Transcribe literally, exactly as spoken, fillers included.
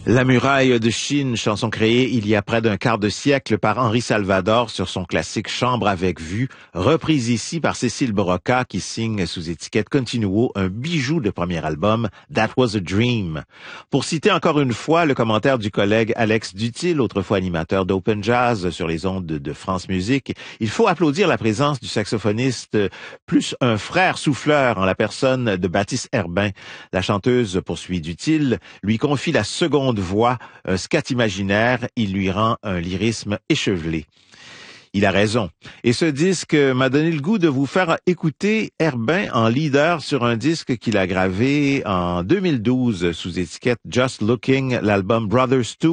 La muraille de Chine, chanson créée il y a près d'un quart de siècle par Henri Salvador sur son classique Chambre avec vue, reprise ici par Cécile Broca qui signe sous étiquette Continuo un bijou de premier album, That Was a Dream. Pour citer encore une fois le commentaire du collègue Alex Dutil, autrefois animateur d'Open Jazz sur les ondes de France Musique, il faut applaudir la présence du saxophoniste plus un frère souffleur en la personne de Baptiste Herbin. La chanteuse, poursuit Dutil, lui confie la seconde voix, un scat imaginaire, il lui rend un lyrisme échevelé. Il a raison. Et ce disque m'a donné le goût de vous faire écouter Herbin en leader sur un disque qu'il a gravé en deux mille douze sous étiquette Just Looking, l'album Brothers deux.